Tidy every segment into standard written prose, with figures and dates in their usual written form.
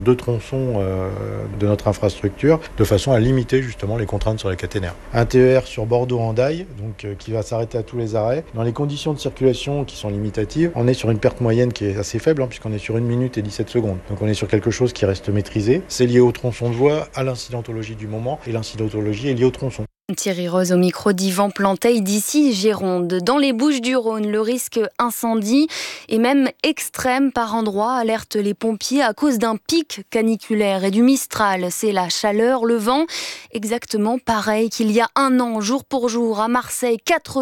2 tronçons de notre infrastructure de façon à limiter justement les contraintes sur les caténaires. Un TER sur Bordeaux-Hendaye, donc qui va s'arrêter à tous les arrêts. Dans les conditions de circulation qui sont limitatives, on est sur une perte moyenne qui est assez faible puisqu'on est sur 1 minute et 17 secondes. Donc on est sur quelque chose qui reste maîtrisé. C'est lié au tronçon de voie, à l'incidentologie du moment et l'incidentologie est liée au tronçon. Thierry Rose au micro d'Yvan Planteil d'ici Gironde. Dans les Bouches-du-Rhône, le risque incendie est même extrême par endroits, alertent les pompiers à cause d'un pic caniculaire et du Mistral. C'est la chaleur, le vent, exactement pareil qu'il y a un an, jour pour jour. À Marseille,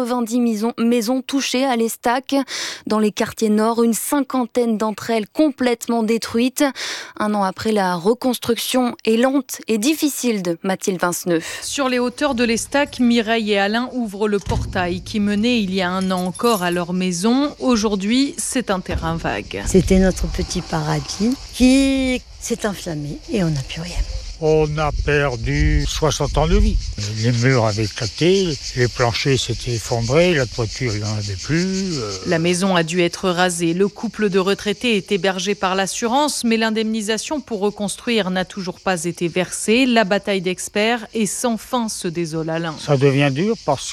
90 maisons touchées à l'Estac. Dans les quartiers nord, une 50aine d'entre elles complètement détruites. Un an après, la reconstruction est lente et difficile de Mathilde Vinceneuve. Sur les hauteurs de l'Estac, Mireille et Alain ouvrent le portail qui menait il y a un an encore à leur maison. Aujourd'hui, c'est un terrain vague. C'était notre petit paradis qui s'est enflammé et on n'a plus rien. On a perdu 60 ans de vie. Les murs avaient éclaté, les planchers s'étaient effondrés, la toiture, il n'y en avait plus. La maison a dû être rasée. Le couple de retraités est hébergé par l'assurance, mais l'indemnisation pour reconstruire n'a toujours pas été versée. La bataille d'experts est sans fin, se désole Alain. Ça devient dur parce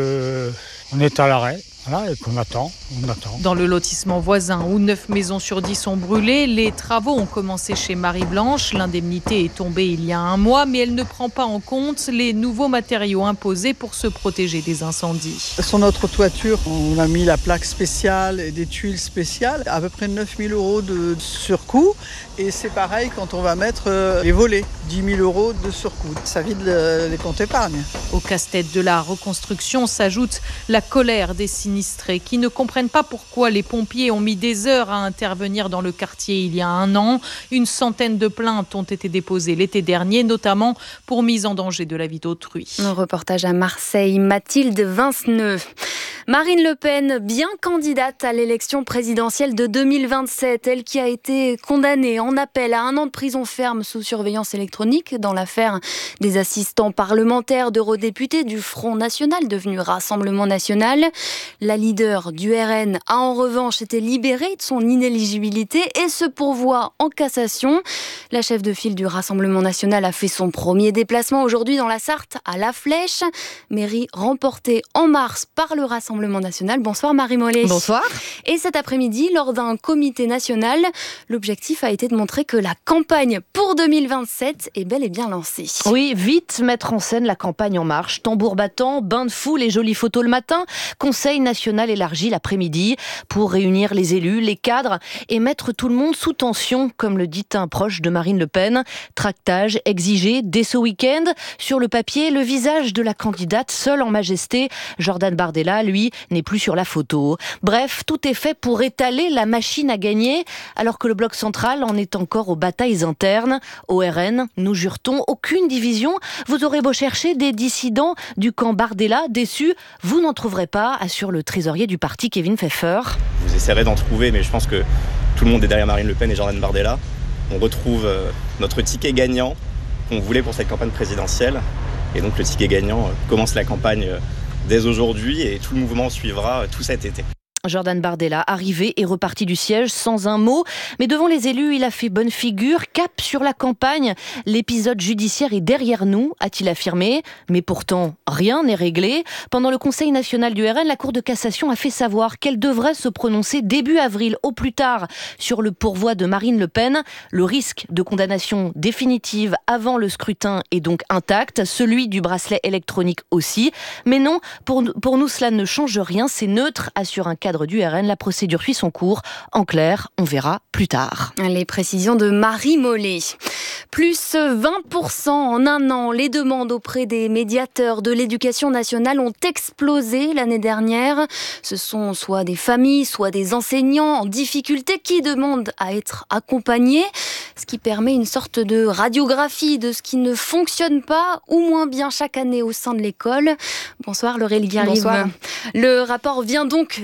qu'on est à l'arrêt. Voilà, et qu'on attend, on attend. Dans le lotissement voisin où 9 maisons sur 10 sont brûlées, les travaux ont commencé chez Marie-Blanche. L'indemnité est tombée il y a un mois, mais elle ne prend pas en compte les nouveaux matériaux imposés pour se protéger des incendies. Sur notre toiture, on a mis la plaque spéciale et des tuiles spéciales, à peu près 9 000 € de surcoût. Et c'est pareil quand on va mettre les volets, 10 000 € de surcoût. Ça vide les comptes épargne. Au casse-tête de la reconstruction s'ajoute la colère des sinistrés qui ne comprennent pas pourquoi les pompiers ont mis des heures à intervenir dans le quartier il y a un an. Une centaine de plaintes ont été déposées l'été dernier, notamment pour mise en danger de la vie d'autrui. Un reportage à Marseille, Mathilde Vinceneuve. Marine Le Pen, bien candidate à l'élection présidentielle de 2027, elle qui a été condamnée en appel à 1 an de prison ferme sous surveillance électronique dans l'affaire des assistants parlementaires d'eurodéputés du Front National devenu Rassemblement National. La leader du RN a en revanche été libérée de son inéligibilité et se pourvoit en cassation. La chef de file du Rassemblement National a fait son premier déplacement aujourd'hui dans la Sarthe à La Flèche, mairie remportée en mars par le Rassemblement National. Bonsoir Marie Mollet. Bonsoir. Et cet après-midi, lors d'un comité national, l'objectif a été de montrer que la campagne pour 2027 est bel et bien lancée. Oui, vite mettre en scène la campagne en marche. Tambour battant, bain de foule et jolies photos le matin. Conseil national élargi l'après-midi pour réunir les élus, les cadres et mettre tout le monde sous tension, comme le dit un proche de Marine Le Pen. Tractage exigé dès ce week-end. Sur le papier, le visage de la candidate seule en majesté. Jordan Bardella, lui, n'est plus sur la photo. Bref, tout est fait pour étaler la machine à gagner, alors que le bloc central en est encore aux batailles internes. Au RN, nous jure-t-on, aucune division. Vous aurez beau chercher des dissidents du camp Bardella, déçus, vous n'en trouverez pas, assure le trésorier du parti Kevin Pfeffer. Vous essaierez d'en trouver, mais je pense que tout le monde est derrière Marine Le Pen et Jordan Bardella. On retrouve notre ticket gagnant qu'on voulait pour cette campagne présidentielle. Et donc le ticket gagnant commence la campagne dès aujourd'hui et tout le mouvement suivra tout cet été. Jordan Bardella, arrivé et reparti du siège sans un mot. Mais devant les élus, il a fait bonne figure. Cap sur la campagne. L'épisode judiciaire est derrière nous, a-t-il affirmé. Mais pourtant, rien n'est réglé. Pendant le Conseil national du RN, la Cour de cassation a fait savoir qu'elle devrait se prononcer début avril au plus tard sur le pourvoi de Marine Le Pen. Le risque de condamnation définitive avant le scrutin est donc intact. Celui du bracelet électronique aussi. Mais non, pour nous, cela ne change rien. C'est neutre, assure un cadre du RN, la procédure suit son cours. En clair, on verra plus tard. Les précisions de Marie Mollet. Plus 20% en un an. Les demandes auprès des médiateurs de l'éducation nationale ont explosé l'année dernière. Ce sont soit des familles, soit des enseignants en difficulté qui demandent à être accompagnés, ce qui permet une sorte de radiographie de ce qui ne fonctionne pas ou moins bien chaque année au sein de l'école. Bonsoir Laurélie Garrigue. Bonsoir. Le rapport vient donc d'être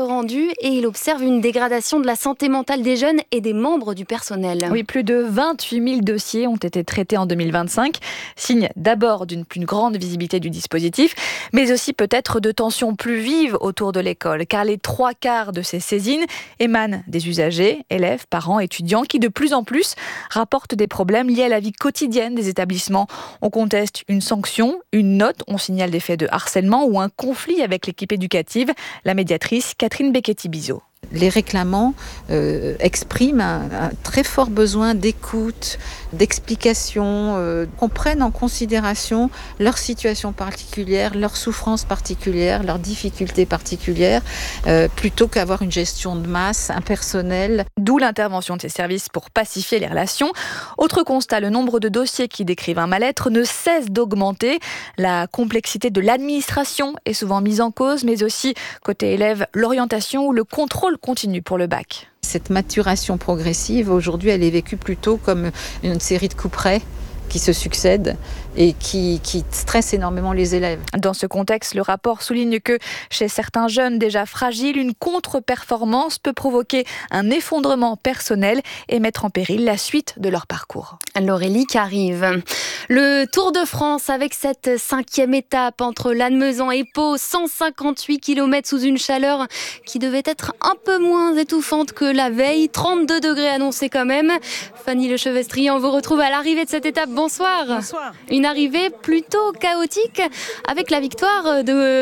rendu et il observe une dégradation de la santé mentale des jeunes et des membres du personnel. Oui, plus de 28 000 dossiers ont été traités en 2025, signe d'abord d'une plus grande visibilité du dispositif, mais aussi peut-être de tensions plus vives autour de l'école, car les 3/4 de ces saisines émanent des usagers, élèves, parents, étudiants, qui de plus en plus rapportent des problèmes liés à la vie quotidienne des établissements. On conteste une sanction, une note, on signale des faits de harcèlement ou un conflit avec l'équipe éducative. La médiatrice Catherine Becchetti-Bizot. Les réclamants expriment un très fort besoin d'écoute, d'explication, qu'on prenne en considération leur situation particulière, leurs souffrances particulières, leurs difficultés particulières, plutôt qu'avoir une gestion de masse impersonnelle. D'où l'intervention de ces services pour pacifier les relations. Autre constat, le nombre de dossiers qui décrivent un mal-être ne cesse d'augmenter. La complexité de l'administration est souvent mise en cause, mais aussi, côté élève, l'orientation ou le contrôle continue pour le bac. Cette maturation progressive, aujourd'hui, elle est vécue plutôt comme une série de couperets qui se succèdent et qui stressent énormément les élèves. Dans ce contexte, le rapport souligne que chez certains jeunes déjà fragiles, une contre-performance peut provoquer un effondrement personnel et mettre en péril la suite de leur parcours. L'Aurélie qui arrive. Le Tour de France avec cette 5e étape entre Lannemezan et Pau, 158 km sous une chaleur qui devait être un peu moins étouffante que la veille, 32 degrés annoncés quand même. Fanny Lechevestrier, on vous retrouve à l'arrivée de cette étape. Bonsoir. Bonsoir. Une arrivée plutôt chaotique avec la victoire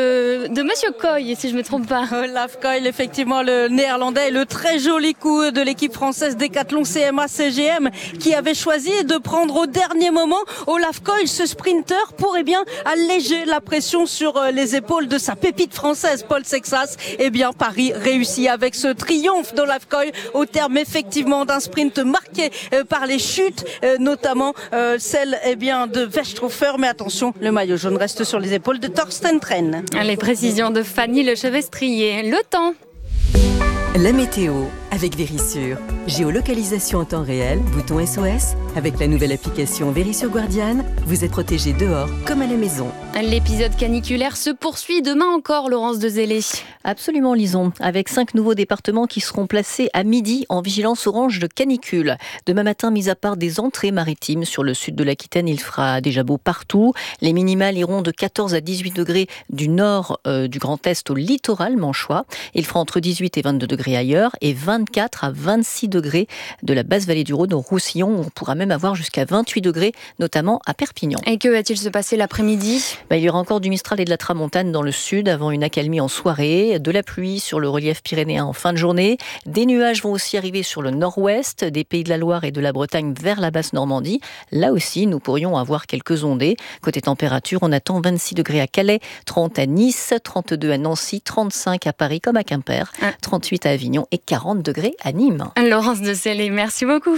de Monsieur Koy, si je ne me trompe pas. Olaf Koy, effectivement, le néerlandais, le très joli coup de l'équipe française Décathlon CMA CGM qui avait choisi de prendre au dernier moment Olaf Koy, ce sprinter, pour alléger la pression sur les épaules de sa pépite française, Paul Sexas. Paris réussit avec ce triomphe d'Olaf Koy au terme effectivement d'un sprint marqué par les chutes, notamment celle de Westrhofer, mais attention, le maillot jaune reste sur les épaules de Thorsten Tren. Les précisions de Fanny Lechevestrier. Le temps. La météo avec Verisure. Géolocalisation en temps réel, bouton SOS. Avec la nouvelle application Verisure Guardian, vous êtes protégé dehors comme à la maison. L'épisode caniculaire se poursuit demain encore, Laurence de Zélé. Absolument, Lison. Avec 5 nouveaux départements qui seront placés à midi en vigilance orange de canicule. Demain matin, mis à part des entrées maritimes sur le sud de l'Aquitaine, il fera déjà beau partout. Les minimales iront de 14 à 18 degrés du nord du Grand Est au littoral manchois. Il fera entre 18 et 22 degrés ailleurs et 24 à 26 degrés de la basse vallée du Rhône au Roussillon. On pourra même avoir jusqu'à 28 degrés, notamment à Perpignan. Et que va-t-il se passer l'après-midi ? Il y aura encore du Mistral et de la Tramontane dans le sud avant une accalmie en soirée, de la pluie sur le relief pyrénéen en fin de journée. Des nuages vont aussi arriver sur le nord-ouest, des Pays de la Loire et de la Bretagne vers la basse Normandie. Là aussi, nous pourrions avoir quelques ondées. Côté température, on attend 26 degrés à Calais, 30 à Nice, 32 à Nancy, 35 à Paris comme à Quimper, 38 à Avignon et 40 degrés à Nîmes. Laurence de Zélé, merci beaucoup.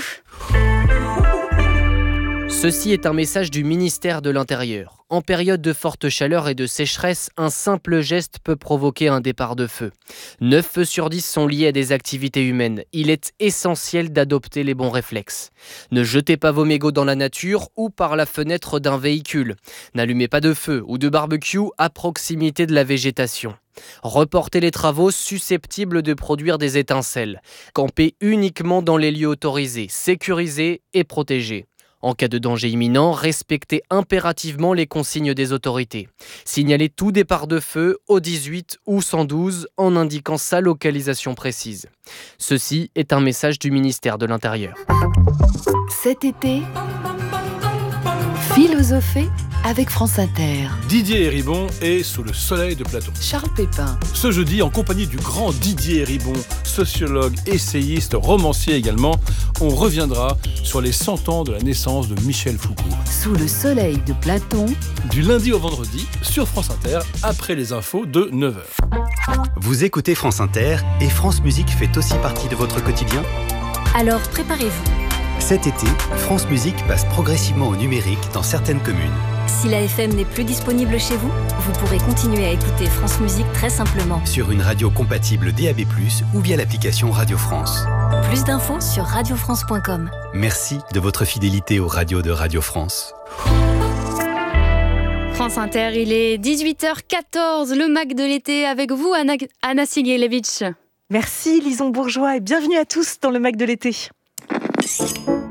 Ceci est un message du ministère de l'Intérieur. En période de forte chaleur et de sécheresse, un simple geste peut provoquer un départ de feu. 9 feux sur 10 sont liés à des activités humaines. Il est essentiel d'adopter les bons réflexes. Ne jetez pas vos mégots dans la nature ou par la fenêtre d'un véhicule. N'allumez pas de feu ou de barbecue à proximité de la végétation. Reportez les travaux susceptibles de produire des étincelles. Campez uniquement dans les lieux autorisés, sécurisés et protégés. En cas de danger imminent, respectez impérativement les consignes des autorités. Signalez tout départ de feu au 18 ou 112 en indiquant sa localisation précise. Ceci est un message du ministère de l'Intérieur. Cet été, philosophée avec France Inter. Didier Héribon est sous le soleil de Platon. Charles Pépin. Ce jeudi, en compagnie du grand Didier Héribon, sociologue, essayiste, romancier également, on reviendra sur les 100 ans de la naissance de Michel Foucault. Sous le soleil de Platon. Du lundi au vendredi, sur France Inter, après les infos de 9h. Vous écoutez France Inter et France Musique fait aussi partie de votre quotidien ? Alors préparez-vous. Cet été, France Musique passe progressivement au numérique dans certaines communes. Si la FM n'est plus disponible chez vous, vous pourrez continuer à écouter France Musique très simplement. Sur une radio compatible DAB+, ou via l'application Radio France. Plus d'infos sur radiofrance.com. Merci de votre fidélité aux radios de Radio France. France Inter, il est 18h14, le MAC de l'été avec vous, Anna Sigielewicz. Merci Lison Bourgeois et bienvenue à tous dans le MAC de l'été.